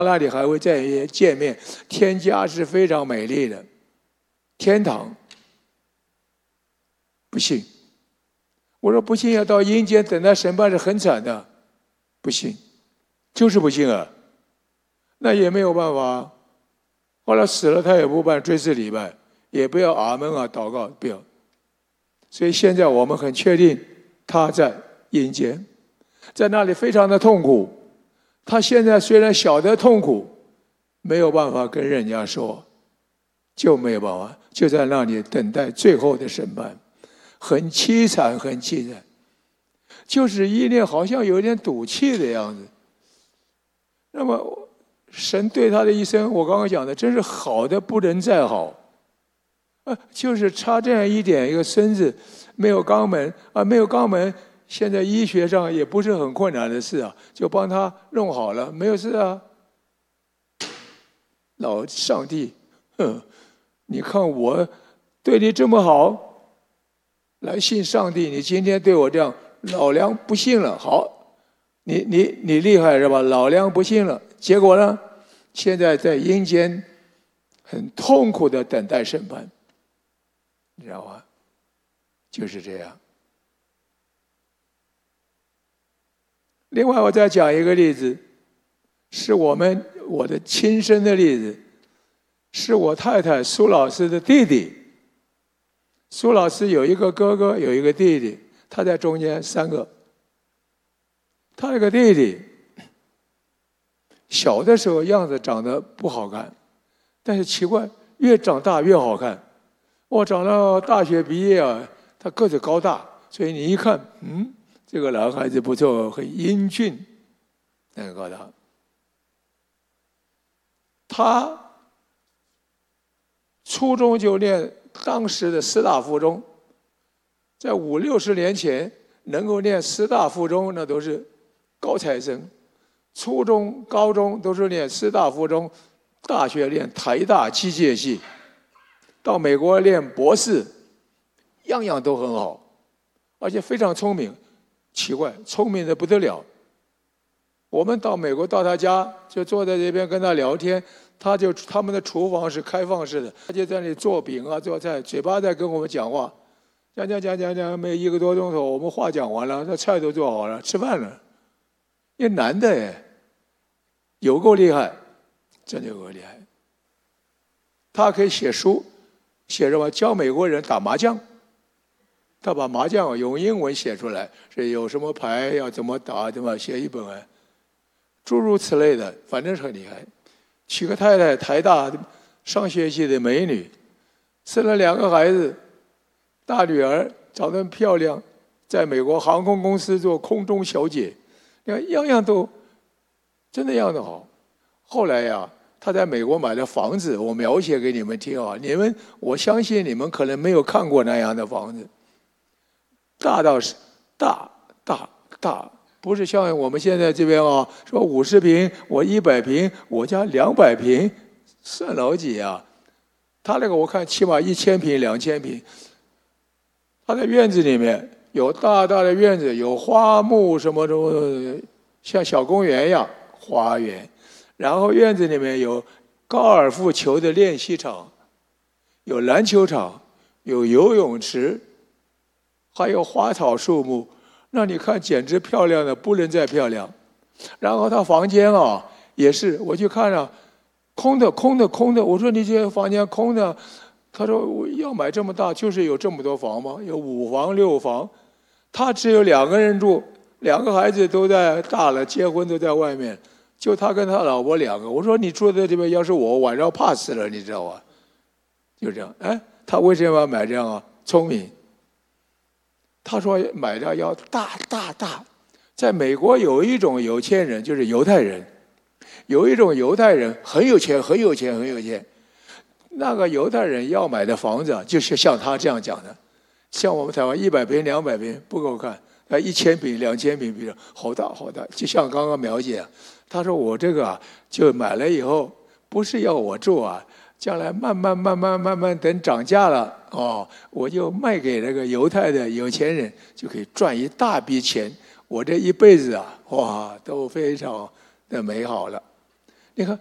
那里还会再见面。天家是非常美丽的，天堂不信。我说不信要到阴间等待审判是很惨的，不信，就是不信啊，那也没有办法。后来死了他也不办追思礼拜，也不要阿门啊祷告，不要。所以现在我们很确定他在阴间，在那里非常的痛苦。他现在虽然晓得痛苦，没有办法跟人家说，就没有办法，就在那里等待最后的审判，很凄惨，很凄惨。就是一念好像有点赌气的样子。那么神对他的一生，我刚刚讲的，真是好的不能再好。就是差这样一点，一个孙子没有肛门啊，没有肛门。现在医学上也不是很困难的事啊，就帮他弄好了，没有事啊。老上帝，你看我对你这么好，来信上帝，你今天对我这样，老梁不信了。好，你厉害是吧？老梁不信了，结果呢？现在在阴间很痛苦的等待审判，你知道吗？就是这样。另外，我再讲一个例子，是我的亲身的例子，是我太太苏老师的弟弟。苏老师有一个哥哥，有一个弟弟，他在中间3个。他那个弟弟小的时候样子长得不好看，但是奇怪，越长大越好看。我长到大学毕业啊，他个子高大，所以你一看，这个男孩子不错，很英俊，那个高大。他初中就念当时的师大附中，在50、60年前能够念师大附中，那都是高材生。初中、高中都是念师大附中，大学念台大机械系，到美国念博士，样样都很好，而且非常聪明。奇怪，聪明的不得了。我们到美国到他家，就坐在这边跟他聊天，他们的厨房是开放式的，他就在那里做饼啊做菜，嘴巴在跟我们讲话，讲，没1个多钟头，我们话讲完了，这菜都做好了，吃饭了。一男的哎，有够厉害，真的有够厉害。他可以写书，写什么？教美国人打麻将。他把麻将用英文写出来，是有什么牌要怎么打，怎么写一本啊，诸如此类的，反正是很厉害。娶个太太，台大上学系的美女，生了2个孩子，大女儿长得漂亮，在美国航空公司做空中小姐，你看样样都真的样子好。后来呀，他在美国买了房子，我描写给你们听啊，我相信你们可能没有看过那样的房子。大到是大，不是像我们现在这边啊，说50平，我100平，我家200平，算老几啊？他那个我看起码1000平、2000平。他在院子里面有大大的院子，有花木什么的，像小公园一样花园。然后院子里面有高尔夫球的练习场，有篮球场，有游泳池。还有花草树木，让你看简直漂亮的不能再漂亮。然后他房间啊也是，我去看了，空的。我说你这房间空的，他说我要买这么大，就是有这么多房吗？有5房6房，他只有2个人住，2个孩子都在大了，结婚都在外面，就他跟他老婆2个。我说你住在这边，要是我晚上怕死了，你知道吧？就这样，他为什么要买这样啊？聪明。他说买的要大，在美国有一种有钱人，就是犹太人，有一种犹太人很有钱。那个犹太人要买的房子，就是像他这样讲的，像我们台湾100平、200平不够看，1000平、2000平，比如好大，就像刚刚描写。他说我这个就买了以后，不是要我住啊。将来慢慢等涨价了我就卖给那个犹太的有钱人，就可以赚一大笔钱。我这一辈子都非常的美好了。